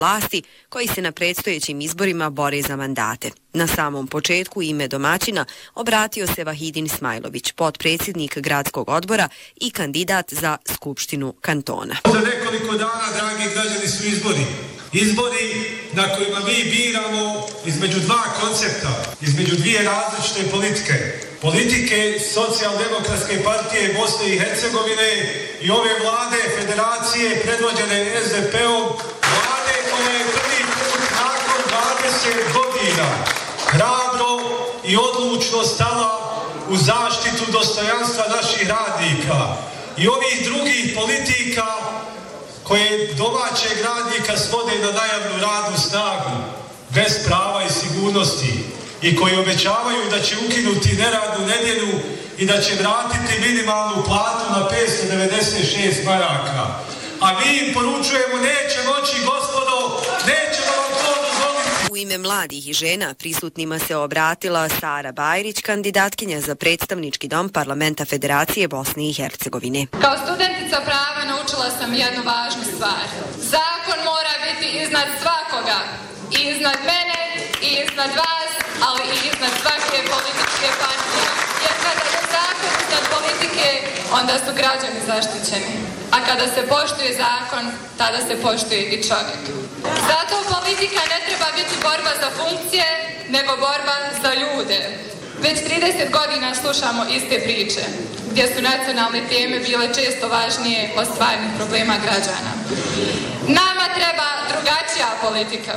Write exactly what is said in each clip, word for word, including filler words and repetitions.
vlasti koji se na predstojećim izborima bore za mandate. Na samom početku ime domaćina obratio se Vahidin Smajlović, potpredsjednik gradskog odbora i kandidat za Skupštinu kantona. Za nekoliko dana, dragi građani, su izbori. Izbori na kojima mi biramo između dva koncepta, između dvije različite politike. Politike Socijaldemokratske partije Bosne i Hercegovine i ove vlade federacije predvođene es de pe-om, vlade koja je prvi put nakon dvadeset godina hrabro i odlučno stala u zaštitu dostojanstva naših radnika i ovih drugih politika koje domaćeg radnika svode na najavnu radnu snagu, bez prava i sigurnosti, i koji obećavaju da će ukinuti neradnu nedjelju i da će vratiti minimalnu platu na petsto devedeset šest maraka. A mi im poručujemo, neće moći, gospodo, nećemo vam to dozvoliti. U ime mladih i žena prisutnima se obratila Sara Bajrić, kandidatkinja za predstavnički dom Parlamenta Federacije Bosne i Hercegovine. Kao studentica prava naučila sam jednu važnu stvar. Zakon mora biti iznad svakoga, i iznad mene, i iznad vas, ali i iznad svake političke partije. Jer kada je zakon iznad politike, onda su građani zaštićeni. A kada se poštuje zakon, tada se poštuje i čovjek. Zato politika ne treba biti borba za funkcije, nego borba za ljude. Već trideset godina slušamo iste priče, gdje su nacionalne teme bile često važnije od stvarnih problema građana. Nama treba drugačija politika.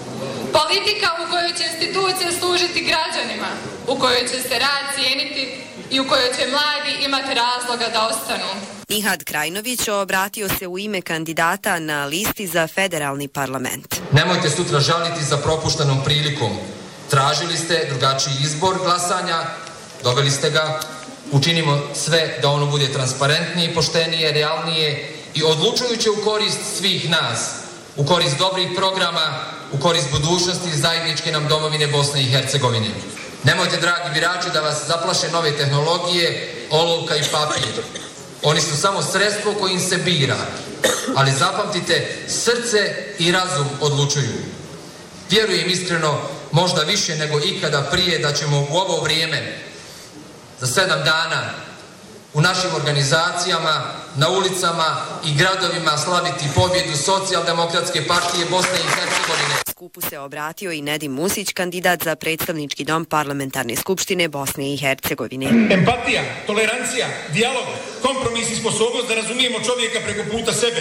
Politika u kojoj će institucije služiti građanima, u kojoj će se rad cijeniti i u kojoj će mladi imati razloga da ostanu. Nihad Krajnović obratio se u ime kandidata na listi za federalni parlament. Nemojte sutra žaliti za propuštenom prilikom. Tražili ste drugačiji izbor glasanja, dobili ste ga, učinimo sve da ono bude transparentnije, poštenije, realnije i odlučujuće u korist svih nas, u korist dobrih programa, u korist budućnosti zajedničke nam domovine Bosne i Hercegovine. Nemojte, dragi birači, da vas zaplaše nove tehnologije, olovka i papir. Oni su samo sredstvo kojim se bira, ali zapamtite, srce i razum odlučuju. Vjerujem iskreno, možda više nego ikada prije, da ćemo u ovo vrijeme, za sedam dana, u našim organizacijama, na ulicama i gradovima slaviti pobjedu Socijaldemokratske partije Bosne i Hercegovine. Skupu se obratio i Nedim Musić, kandidat za predstavnički dom Parlamentarne skupštine Bosne i Hercegovine. Empatija, tolerancija, dijalog, kompromis i sposobnost da razumijemo čovjeka preko puta sebe.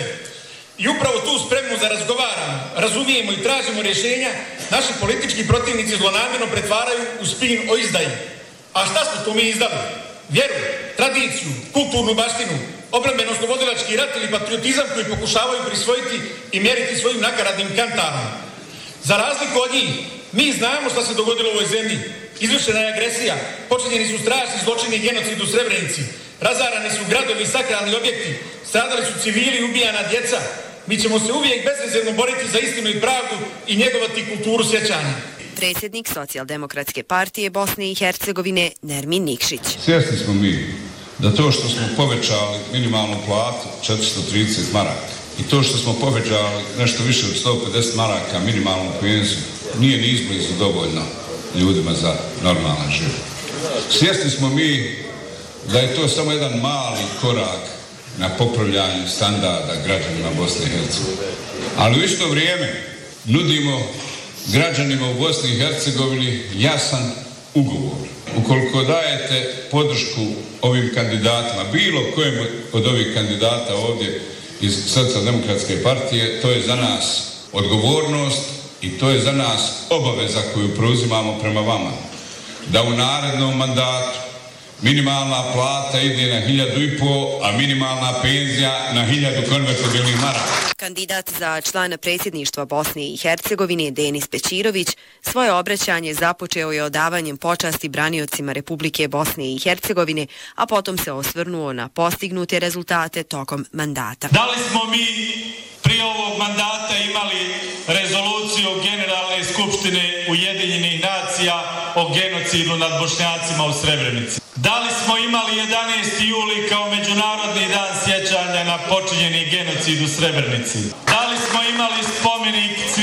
I upravo tu spremno da razgovaramo, razumijemo i tražimo rješenja, naši politički protivnici zlonamjerno pretvaraju u spin o izdaji. A šta smo to mi izdali? Vjeru, tradiciju, kulturnu baštinu, obrambeno-oslobodilački rat ili patriotizam koji pokušavaju prisvojiti i mjeriti svojim nakaradnim kantarom. Za razliku od njih, mi znamo šta se dogodilo u ovoj zemlji. Izvršena je agresija, počinjeni su strašni zločini i genocid u Srebrenici, razarani su gradovi i sakralni objekti, stradali su civili i ubijana djeca. Mi ćemo se uvijek bezrezervno boriti za istinu i pravdu i njegovati kulturu sjećanja. Predsjednik Socijaldemokratske partije Bosne i Hercegovine Nermin Nikšić. Svjesni smo mi da to što smo povećali minimalnu platu četiristo trideset maraka i to što smo povećali nešto više od sto pedeset maraka minimalnu penziju nije ni izblizu dovoljno ljudima za normalan život. Svjesni smo mi da je to samo jedan mali korak na popravljanju standarda građanima Bosne i Hercegovine. Ali u isto vrijeme nudimo građanima u Bosni i Hercegovini jasan ugovor. Ukoliko dajete podršku ovim kandidatima, bilo kojem od ovih kandidata ovdje iz Socijaldemokratske partije, to je za nas odgovornost i to je za nas obaveza koju preuzimamo prema vama. Da u narednom mandatu minimalna plata ide na hiljadu i po, a minimalna penzija na hiljadu konvertibilnih maraka. Kandidat za člana predsjedništva Bosne i Hercegovine Denis Pećirović svoje obraćanje započeo je odavanjem počasti braniocima Republike Bosne i Hercegovine, a potom se osvrnuo na postignute rezultate tokom mandata. Da li smo mi prije ovog mandata imali rezoluciju Generalne skupštine Ujedinjenih nacija o genocidu nad Bošnjacima u Srebrenici? Da li smo imali jedanaesti juli kao Međunarodni dan sjećanja na počinjeni genocid u Srebrenici?